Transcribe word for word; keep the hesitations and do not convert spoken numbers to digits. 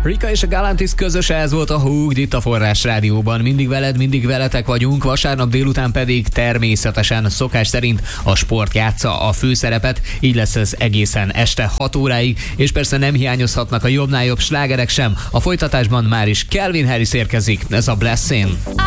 Rika és a Galantis közös, ez volt a Hooked itt a Forrás Rádióban. Mindig veled, mindig veletek vagyunk, vasárnap délután pedig természetesen szokás szerint a sport játsza a főszerepet, így lesz ez egészen este hat óráig, és persze nem hiányozhatnak a jobbnál jobb slágerek sem. A folytatásban már is Calvin Harris érkezik, ez a Blessing.